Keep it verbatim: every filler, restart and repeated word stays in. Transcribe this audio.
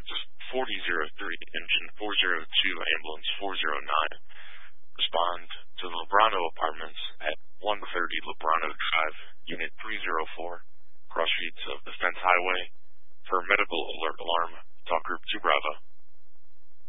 just forty oh three, engine four oh two, ambulance four oh nine. Respond to the Lebrano Apartments at one thirty Lebrano Drive, Unit three oh four, cross streets of the Fence Highway. For medical alert alarm, talk group two Bravo.